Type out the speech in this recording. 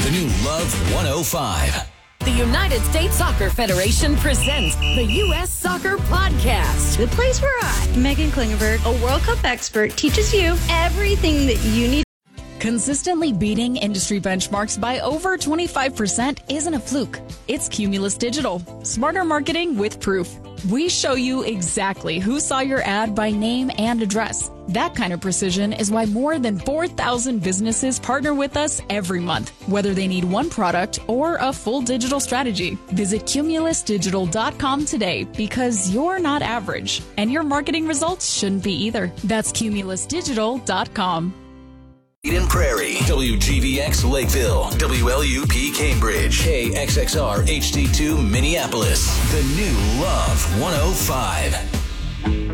The new Love 105. The United States Soccer Federation presents the U.S. Soccer Podcast. The place where I, Megan Klingenberg, a World Cup expert, teaches you everything that you need. Consistently beating industry benchmarks by over 25% isn't a fluke. It's Cumulus Digital. Smarter marketing with proof. We show you exactly who saw your ad by name and address. That kind of precision is why more than 4,000 businesses partner with us every month, whether they need one product or a full digital strategy. Visit cumulusdigital.com today because you're not average, and your marketing results shouldn't be either. That's cumulusdigital.com. Eden Prairie, WGVX Lakeville, WLUP Cambridge, KXXR HD2 Minneapolis. The new Love 105.